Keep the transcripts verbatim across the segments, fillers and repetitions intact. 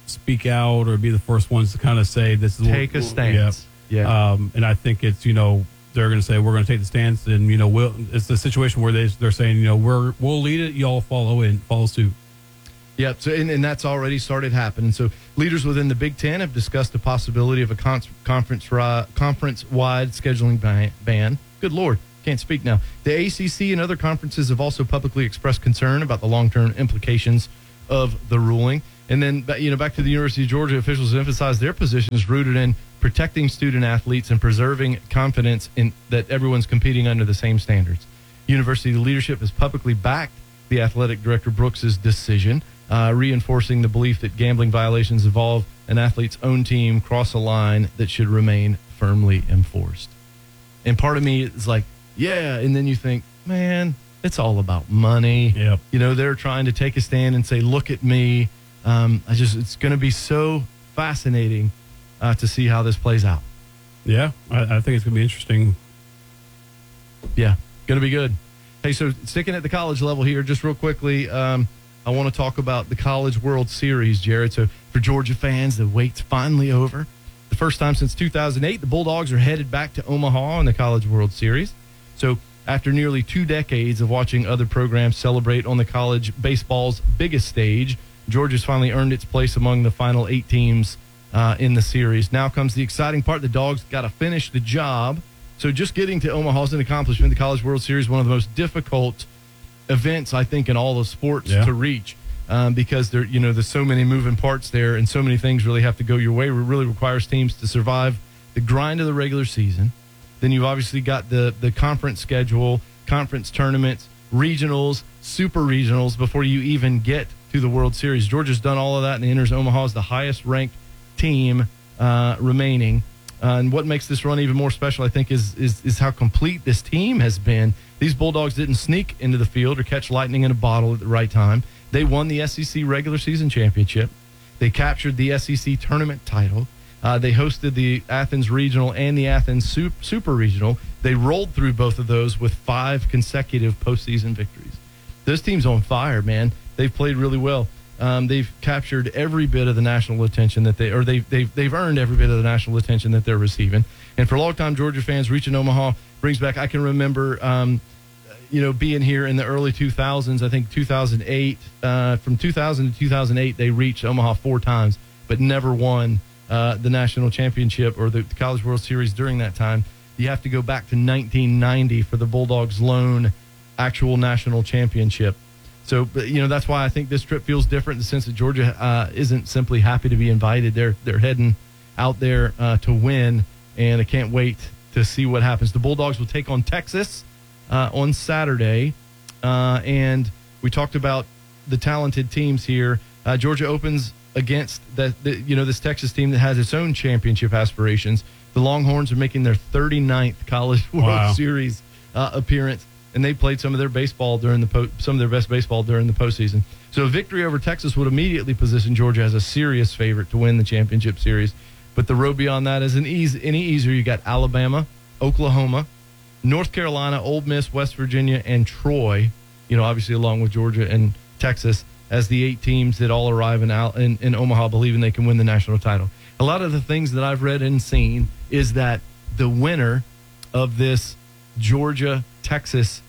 speak out or be the first ones to kind of say this is take what, a stance. Yeah. yeah. Um, and I think it's, you know, they're going to say we're going to take the stance, and you know, we'll, it's the situation where they they're saying, you know, we're we'll lead it, y'all follow and follow suit. Yep. So and, and that's already started happening. So leaders within the Big Ten have discussed the possibility of a con- conference ri- conference wide scheduling ban, ban. Good Lord, can't speak now. The A C C and other conferences have also publicly expressed concern about the long term implications of the ruling. And then, you know, back to the University of Georgia, officials emphasized their position is rooted in protecting student athletes and preserving confidence in that everyone's competing under the same standards. University leadership has publicly backed the athletic director Brooks's decision, uh, reinforcing the belief that gambling violations involve an athlete's own team cross a line that should remain firmly enforced. And part of me is like, yeah, and then you think, man, it's all about money. Yep. You know, they're trying to take a stand and say, look at me. Um, I just, it's going to be so fascinating uh, to see how this plays out. Yeah, I, I think it's going to be interesting. Yeah, going to be good. Hey, so sticking at the college level here, just real quickly, um, I want to talk about the College World Series, Jared. So for Georgia fans, the wait's finally over. The first time since two thousand eight, the Bulldogs are headed back to Omaha in the College World Series. So after nearly two decades of watching other programs celebrate on the college baseball's biggest stage, Georgia's finally earned its place among the final eight teams uh, in the series. Now comes the exciting part. The Dogs got to finish the job. So just getting to Omaha is an accomplishment. The College World Series, one of the most difficult events, I think, in all of sports yeah. to reach um, because there, you know, there's so many moving parts there and so many things really have to go your way. It really requires teams to survive the grind of the regular season. Then you've obviously got the, the conference schedule, conference tournaments, regionals, super regionals before you even get to the World Series. Georgia's done all of that and enters Omaha as the highest ranked team uh, remaining. Uh, and what makes this run even more special, I think, is, is is how complete this team has been. These Bulldogs didn't sneak into the field or catch lightning in a bottle at the right time. They won the S E C regular season championship. They captured the S E C tournament title. Uh, they hosted the Athens Regional and the Athens Super, Super Regional. They rolled through both of those with five consecutive postseason victories. This team's on fire, man. They've played really well. Um, they've captured every bit of the national attention that they, or they've, they've, they've earned every bit of the national attention that they're receiving. And for longtime Georgia fans, reaching Omaha brings back, I can remember, um, you know, being here in the early two thousands, I think two thousand eight, uh, from two thousand to two thousand eight, they reached Omaha four times, but never won uh, the national championship or the, the College World Series during that time. You have to go back to nineteen ninety for the Bulldogs' lone actual national championship. So, you know, that's why I think this trip feels different in the sense that Georgia uh, isn't simply happy to be invited. They're they're heading out there uh, to win, and I can't wait to see what happens. The Bulldogs will take on Texas uh, on Saturday, uh, and we talked about the talented teams here. Uh, Georgia opens against the, the you know this Texas team that has its own championship aspirations. The Longhorns are making their thirty-ninth College World Wow. Series uh, appearance. And they played some of their baseball during the po- some of their best baseball during the postseason. So a victory over Texas would immediately position Georgia as a serious favorite to win the championship series. But the road beyond that isn't easy, any easier. You got Alabama, Oklahoma, North Carolina, Ole Miss, West Virginia, and Troy. You know, obviously along with Georgia and Texas as the eight teams that all arrive in Al- in, in Omaha believing they can win the national title. A lot of the things that I've read and seen is that the winner of this Georgia Texas,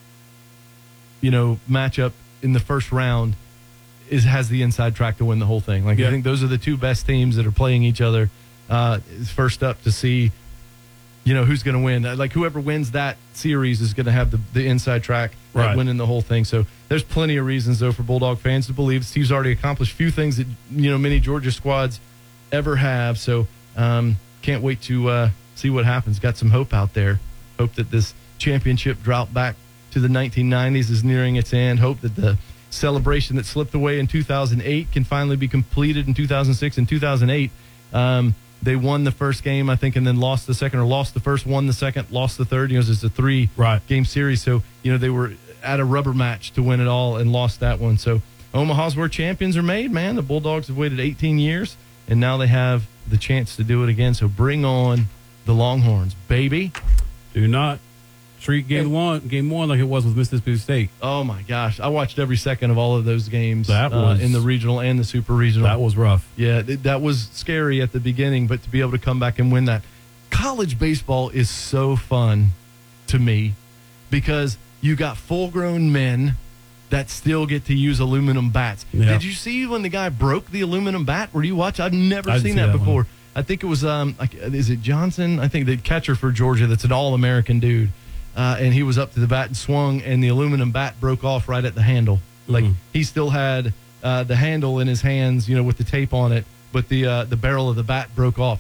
you know, matchup in the first round is has the inside track to win the whole thing. Like yeah. I think those are the two best teams that are playing each other uh, first up to see, you know, who's going to win. Like whoever wins that series is going to have the, the inside track at right. winning the whole thing. So there's plenty of reasons though for Bulldog fans to believe Steve's already accomplished few things that you know many Georgia squads ever have. So um, can't wait to uh, see what happens. Got some hope out there. Hope that this championship drought back to the nineteen nineties is nearing its end. Hope that the celebration that slipped away in two thousand eight can finally be completed in two thousand six and two thousand eight. Um, they won the first game, I think, and then lost the second, or lost the first, won the second, lost the third. You know, it's a three right. game series. So, you know, they were at a rubber match to win it all and lost that one. So Omaha's where champions are made, man. The Bulldogs have waited eighteen years, and now they have the chance to do it again. So bring on the Longhorns, baby. Do not treat game And- one, game one, like it was with Mississippi State. Oh my gosh, I watched every second of all of those games That uh, was- in the regional and the super regional. That was rough. Yeah, th- that was scary at the beginning, but to be able to come back and win that. College baseball is so fun to me because you got full-grown men that still get to use aluminum bats. Yeah. Did you see when the guy broke the aluminum bat? Were you watching? I've never I didn't seen see that, that one. before. I think it was, um, like, is it Johnson? I think the catcher for Georgia that's an all-American dude. Uh, and he was up to the bat and swung, and the aluminum bat broke off right at the handle. Like, Mhm. he still had uh, the handle in his hands, you know, with the tape on it, but the uh, the barrel of the bat broke off.